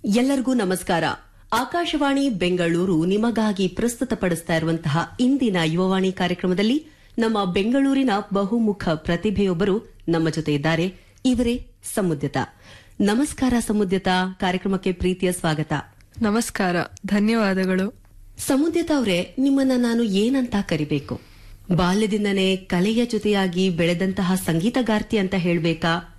ಎಲ್ಲರಿಗೂ ನಮಸ್ಕಾರ. ಆಕಾಶವಾಣಿ ಬೆಂಗಳೂರು ನಿಮಗಾಗಿ ಪ್ರಸ್ತುತಪಡಿಸ್ತಾ ಇರುವಂತಹ ಇಂದಿನ ಯುವವಾಣಿ ಕಾರ್ಯಕ್ರಮದಲ್ಲಿ ನಮ್ಮ ಬೆಂಗಳೂರಿನ ಬಹುಮುಖ ಪ್ರತಿಭೆಯೊಬ್ಬರು ನಮ್ಮ ಜೊತೆ ಇದ್ದಾರೆ. ಇವರೇ ಸಮುದ್ಯತ. ನಮಸ್ಕಾರ ಸಮುದ್ಯತ, ಕಾರ್ಯಕ್ರಮಕ್ಕೆ ಪ್ರೀತಿಯ ಸ್ವಾಗತ. ನಮಸ್ಕಾರ, ಧನ್ಯವಾದಗಳು. ಸಮುದ್ಯತ ಅವರೇ, ನಿಮ್ಮನ್ನ ನಾನು ಏನಂತ ಕರಿಬೇಕು? ಬಾಲ್ಯದಿಂದನೇ ಕಲೆಯ ಜೊತೆಯಾಗಿ ಬೆಳೆದಂತಹ ಸಂಗೀತಗಾರ್ತಿ ಅಂತ ಹೇಳ್ಬೇಕಾ,